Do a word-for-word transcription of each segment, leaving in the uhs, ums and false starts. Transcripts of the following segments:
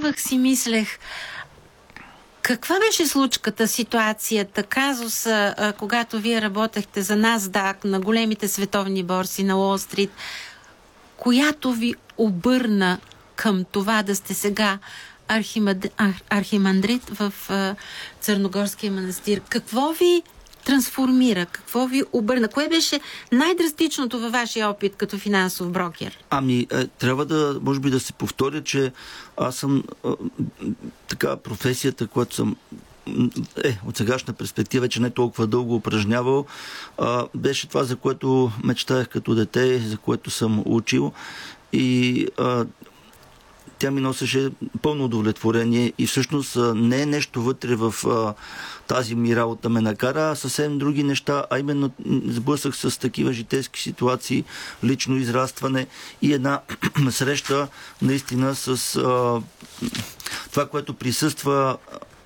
пътувах, си мислех, каква беше случката, ситуацията, казуса, а, когато вие работехте за NASDAQ на големите световни борси на Уол Стрит, която ви обърна към това да сте сега архимад... ар... архимандрит в а, Църногорския манастир? Какво ви трансформира? Какво ви обърна? Кое беше най-драстичното във вашия опит като финансов брокер? Ами, е, трябва да, може би да се повторя, че аз съм е, така, професията, която съм е, от сегашна перспектива, че не толкова дълго упражнявал, а, беше това, за което мечтаях като дете, за което съм учил, и а, тя ми носеше пълно удовлетворение и всъщност не е нещо вътре в а, тази ми работа ме накара, а съвсем други неща, а именно сблъсах с такива житейски ситуации, лично израстване и една среща наистина с а, това, което присъства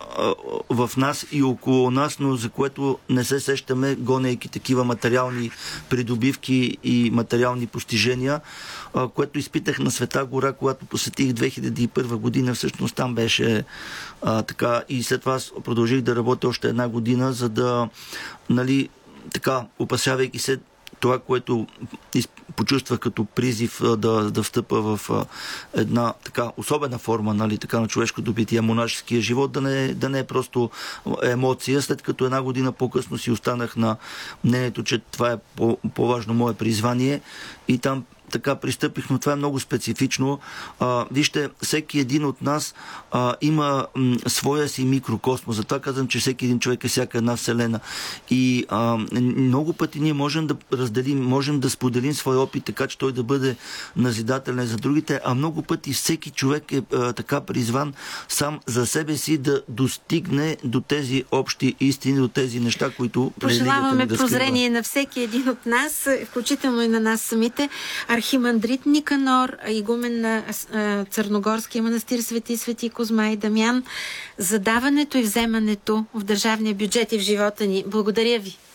в нас и около нас, но за което не се сещаме, гонейки такива материални придобивки и материални постижения, което изпитах на Света гора, когато посетих две хиляди и първа година. Всъщност там беше а, така, и след това продължих да работя още една година, за да, нали, така, опасявайки се това, което почувствах като призив да, да встъпа в една така особена форма, нали, така, на човешко добитие, монашеския живот, да не, да не е просто емоция, след като една година по-късно си останах на мнението, че това е по, по-важно мое призвание и там така пристъпих, но това е много специфично. А, вижте, всеки един от нас а, има м, своя си микрокосмос. Затова казвам, че всеки един човек е всяка една вселена. И а, много пъти ние можем да разделим, можем да споделим своя опит, така че той да бъде назидателен за другите, а много пъти всеки човек е а, така призван сам за себе си да достигне до тези общи истини, до тези неща, които пожелаваме да прозрение скрива. на всеки един от нас, включително и на нас самите. Архимандрит Никанор, игумен на Църногорския манастир Свети Свети Козма и Дамян, за даването и вземането в държавния бюджет и в живота ни. Благодаря ви.